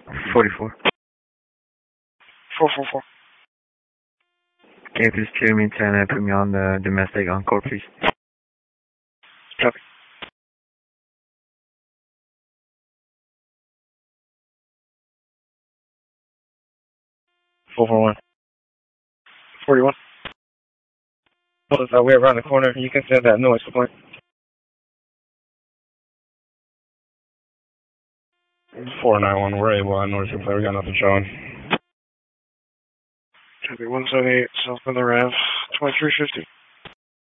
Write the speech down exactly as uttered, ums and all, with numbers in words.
forty-four. four four four. Okay, please clear me ten and put me on the domestic encore, please. Copy. four four one. forty-one. Hold us, uh, we're around the corner. You can send that noise complaint. four nine one, we're able on North Play, we got nothing showing. Copy, one seventy-eight, South Bend Ave, twenty-three fifty.